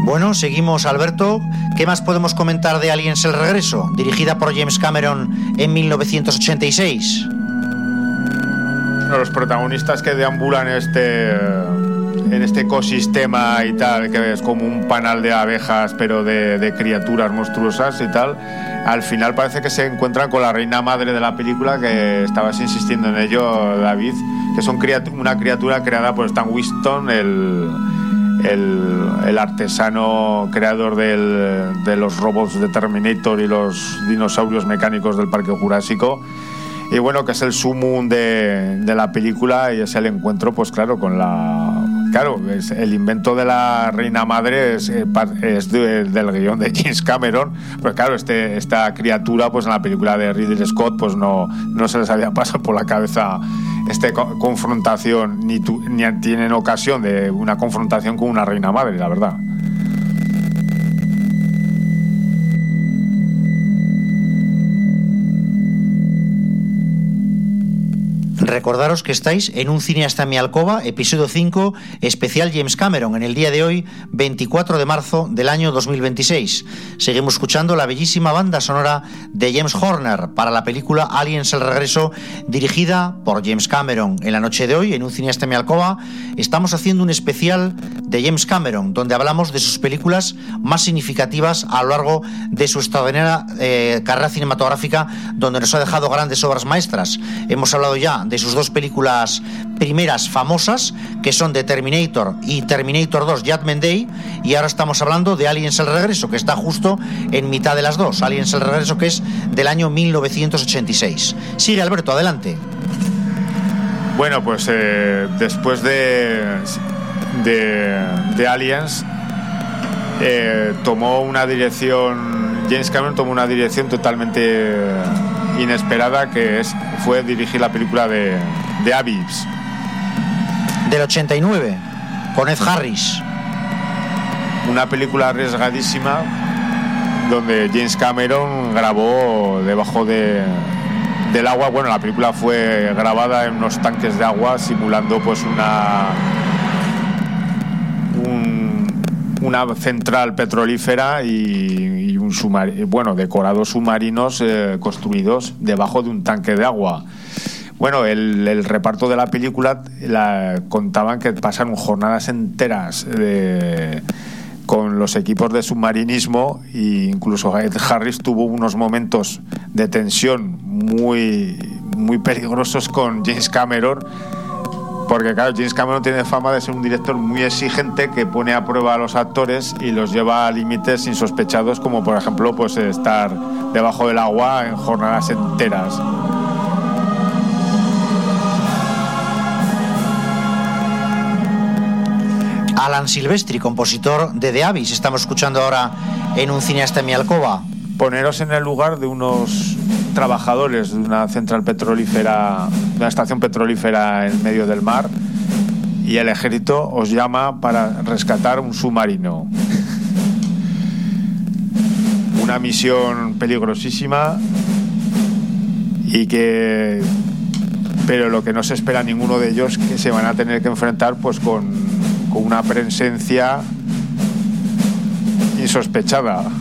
Bueno, seguimos, Alberto. ¿Qué más podemos comentar de Aliens el regreso, dirigida por James Cameron en 1986? Los protagonistas que deambulan en este ecosistema y tal, que es como un panal de abejas, pero de criaturas monstruosas y tal, al final parece que se encuentran con la reina madre de la película, que estabas insistiendo en ello, David, que es una criatura creada por Stan Winston, el artesano creador de los robots de Terminator y los dinosaurios mecánicos del Parque Jurásico. Y bueno, que es el sumum de la película, y es el encuentro, pues claro, es el invento de la reina madre es del guión de James Cameron. Pues claro, esta criatura, pues en la película de Ridley Scott, pues no se les había pasado por la cabeza confrontación, ni tienen ocasión de una confrontación con una reina madre, la verdad. Recordaros que estáis en Un cine hasta mi alcoba, episodio 5, especial James Cameron, en el día de hoy, 24 de marzo del año 2026. Seguimos escuchando la bellísima banda sonora de James Horner para la película Aliens el regreso, dirigida por James Cameron. En la noche de hoy, en Un cine hasta mi alcoba, estamos haciendo un especial de James Cameron, donde hablamos de sus películas más significativas a lo largo de su extraordinaria carrera cinematográfica, donde nos ha dejado grandes obras maestras. Hemos hablado ya de sus dos películas primeras famosas, que son The Terminator y Terminator 2 Judgment Day, y ahora estamos hablando de Aliens el regreso, que está justo en mitad de las dos. Aliens el regreso, que es del año 1986. Sigue, Alberto, adelante. Bueno, pues después de Aliens, James Cameron tomó una dirección totalmente inesperada, que fue dirigir la película de Abyss del 89 con Ed Harris, una película arriesgadísima donde James Cameron grabó debajo del agua. Bueno, la película fue grabada en unos tanques de agua, simulando pues una central petrolífera y decorados submarinos construidos debajo de un tanque de agua. Bueno, el reparto de la película contaban que pasaron jornadas enteras con los equipos de submarinismo, e incluso Ed Harris tuvo unos momentos de tensión muy, muy peligrosos con James Cameron, porque claro, James Cameron tiene fama de ser un director muy exigente, que pone a prueba a los actores y los lleva a límites insospechados, como por ejemplo pues estar debajo del agua en jornadas enteras. Alan Silvestri, compositor de The Abyss, estamos escuchando ahora en Un cine hasta mi alcoba. Poneros en el lugar de unos trabajadores de una central petrolífera, de una estación petrolífera en medio del mar, y el ejército os llama para rescatar un submarino. Una misión peligrosísima, pero lo que no se espera ninguno de ellos, que se van a tener que enfrentar pues con una presencia insospechada.